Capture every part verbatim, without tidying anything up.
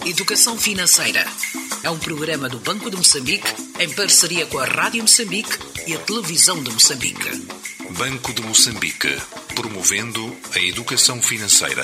Educação Financeira. É um programa do Banco de Moçambique em parceria com a Rádio Moçambique e a Televisão de Moçambique. Banco de Moçambique, promovendo a educação financeira.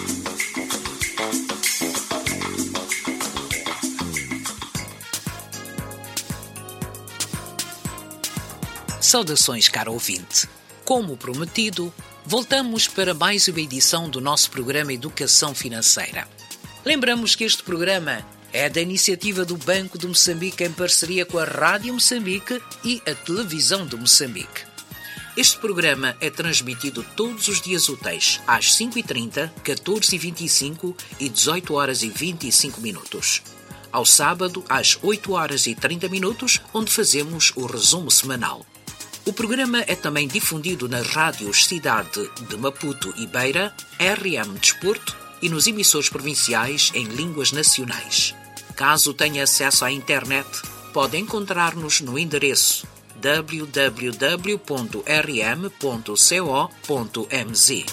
Saudações, caro ouvinte. Como prometido, voltamos para mais uma edição do nosso programa Educação Financeira. Lembramos que este programa é da iniciativa do Banco de Moçambique em parceria com a Rádio Moçambique e a Televisão de Moçambique. Este programa é transmitido todos os dias úteis, às cinco e trinta, catorze e vinte e cinco e dezoito horas e vinte e cinco minutos. Ao sábado, às oito horas e trinta minutos, onde fazemos o resumo semanal. O programa é também difundido nas rádios Cidade de Maputo e Beira, R M Desporto e nos emissores provinciais em línguas nacionais. Caso tenha acesso à internet, pode encontrar-nos no endereço w w w ponto r m ponto co ponto m z.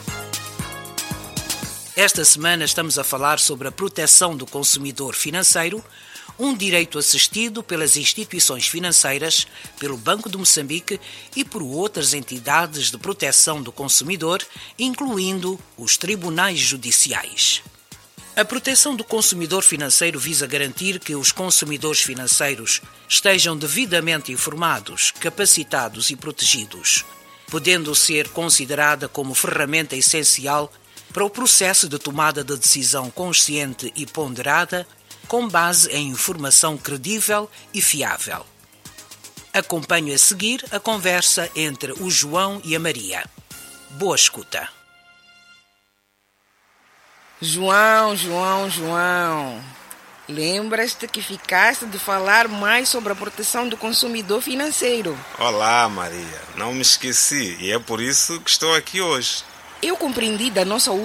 Esta semana estamos a falar sobre a proteção do consumidor financeiro, um direito assistido pelas instituições financeiras, pelo Banco de Moçambique e por outras entidades de proteção do consumidor, incluindo os tribunais judiciais. A proteção do consumidor financeiro visa garantir que os consumidores financeiros estejam devidamente informados, capacitados e protegidos, podendo ser considerada como ferramenta essencial para o processo de tomada de decisão consciente e ponderada, com base em informação credível e fiável. Acompanho a seguir a conversa entre o João e a Maria. Boa escuta. João, João, João, lembras-te que ficaste de falar mais sobre a proteção do consumidor financeiro? Olá, Maria, não me esqueci e é por isso que estou aqui hoje. Eu compreendi da nossa